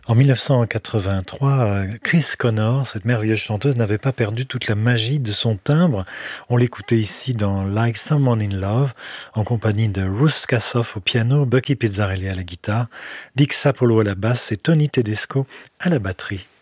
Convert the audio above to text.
En 1983, Chris Connor, cette merveilleuse chanteuse, n'avait pas perdu toute la magie de son timbre. On l'écoutait ici dans Like Someone in Love, en compagnie de Ruth Kassoff au piano, Bucky Pizzarelli à la guitare, Dick Sapolo à la basse et Tony Tedesco à la batterie.